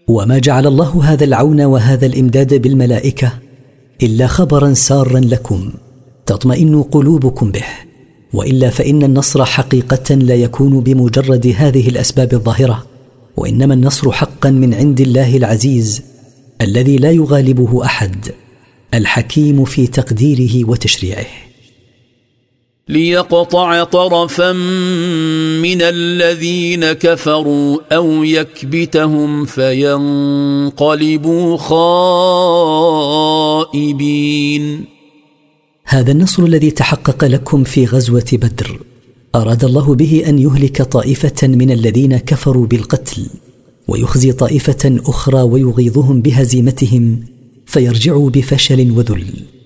وما جعل الله هذا العون وهذا الإمداد بالملائكة إلا خبرا سارا لكم تطمئن قلوبكم به، وإلا فإن النصر حقيقة لا يكون بمجرد هذه الأسباب الظاهرة، وإنما النصر حقا من عند الله العزيز الذي لا يغالبه أحد، الحكيم في تقديره وتشريعه. ليقطع طرفا من الذين كفروا أو يكبتهم فينقلبوا خائبين. هذا النصر الذي تحقق لكم في غزوة بدر أراد الله به أن يهلك طائفة من الذين كفروا بالقتل، ويخزي طائفة أخرى ويغيظهم بهزيمتهم فيرجعوا بفشل وذل.